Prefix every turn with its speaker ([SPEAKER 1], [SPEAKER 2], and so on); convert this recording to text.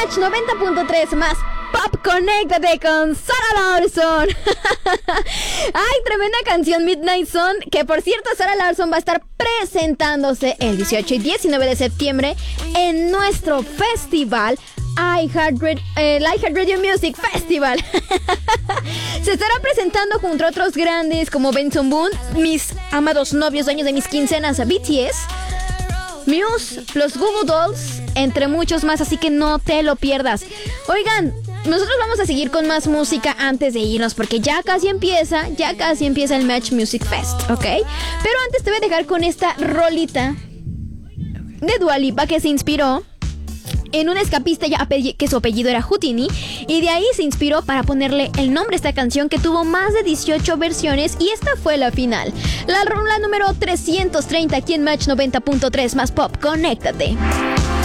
[SPEAKER 1] Match 90.3 más Pop, conéctate con Sarah Larsson. Ay, tremenda canción, Midnight Sun, que por cierto Sarah Larsson va a estar presentándose el 18 y 19 de septiembre en nuestro festival iHeartRadio Music Festival. Se estará presentando junto a otros grandes como Benson Boone, mis amados novios, dueños de mis quincenas, BTS, Muse, los Goo Goo Dolls, entre muchos más, así que no te lo pierdas. Oigan, nosotros vamos a seguir con más música antes de irnos, porque ya casi empieza el Match Music Fest, ¿ok? Pero antes te voy a dejar con esta rolita de Dua Lipa, que se inspiró en un escapista que su apellido era Houdini, y de ahí se inspiró para ponerle el nombre a esta canción, que tuvo más de 18 versiones, y esta fue la final. La número 330 aquí en Match 90.3 más Pop, conéctate.